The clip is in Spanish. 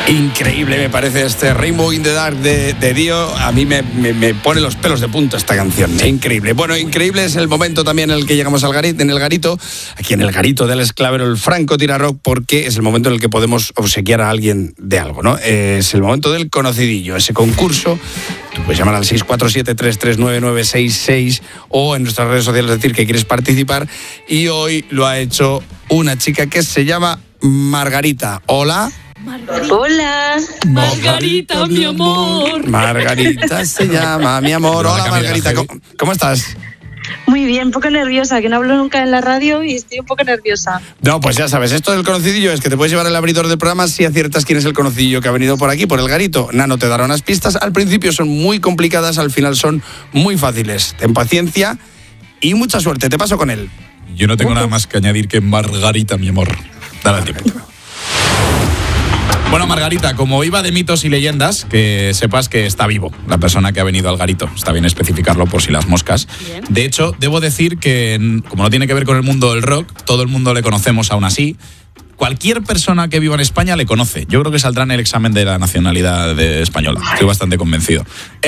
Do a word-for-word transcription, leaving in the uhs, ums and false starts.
Increíble me parece este Rainbow in the Dark de, de Dio. A mí me, me, me pone los pelos de punta esta canción. Increíble. Bueno, increíble es el momento también en el que llegamos al garito, en el garito, aquí en el garito del Esclavero, el Franco Tira Rock, porque es el momento en el que podemos obsequiar a alguien de algo, ¿no? Es el momento del conocidillo, ese concurso. Tú puedes llamar al seis cuatro siete, tres tres nueve, nueve seis seis o en nuestras redes sociales decir que quieres participar. Y hoy lo ha hecho una chica que se llama Margarita. Hola. Margarita. Hola. Margarita, mi amor. Margarita se llama, mi amor. Hola, Margarita. ¿Cómo, ¿Cómo estás? Muy bien, un poco nerviosa, que no hablo nunca en la radio y estoy un poco nerviosa. No, pues ya sabes, esto del conocidillo es que te puedes llevar el abridor del programa si aciertas quién es el conocidillo que ha venido por aquí, por el garito. Nano te dará unas pistas. Al principio son muy complicadas, al final son muy fáciles. Ten paciencia y mucha suerte. Te paso con él. Yo no tengo nada más que añadir que Margarita, mi amor. Dale al tiempo. Bueno, Margarita, como iba de mitos y leyendas, que sepas que está vivo la persona que ha venido al garito. Está bien especificarlo por si las moscas. Bien. De hecho, debo decir que, como no tiene que ver con el mundo del rock, todo el mundo le conocemos aún así. Cualquier persona que viva en España le conoce. Yo creo que saldrá en el examen de la nacionalidad de española. Estoy bastante convencido.